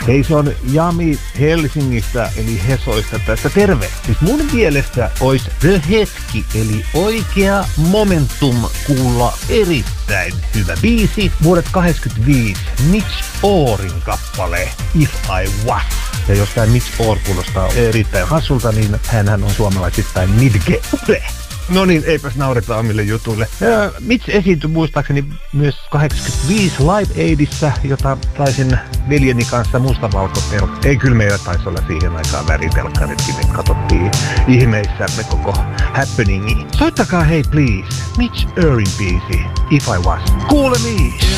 Hei, se on Jami Helsingistä, eli Hesoista tässä. Terve! Siis mun mielestä olisi The Hetki, eli oikea momentum kuulla erittäin hyvä biisi. Vuodet 85, Mitch Orin kappale If I Was. Ja jos tää Mitch Orr kuulostaa erittäin hassulta, niin hänhän on suomalaisittain Midge. No niin, eipäs naureta omille jutuille. Mitch esiintyi muistaakseni myös 85 Live Aidissa, jota taisin veljeni kanssa mustavalkotelkka. Ei, kyllä meillä taisi olla siihen aikaan väritelkkaritkin, me katsottiin ihmeissämme koko happeningi. Soittakaa hei please, Mitch Orrin biisi, If I Was. Kuulemiin!